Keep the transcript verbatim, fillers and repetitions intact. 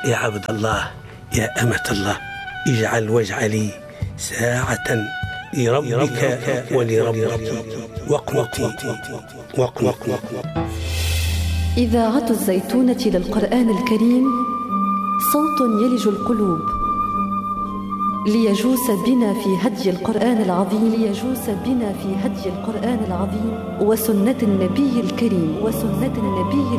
يا عبد الله يا أمة الله، اجعل واجعلي ساعة لربك ولربك واقنطي واقنطي. إذاعة الزيتونة للقرآن الكريم، صوت يلج القلوب ليجوس بنا في هدي القرآن العظيم ليجوس بنا في هدي القرآن العظيم وسنة النبي الكريم وسنة النبي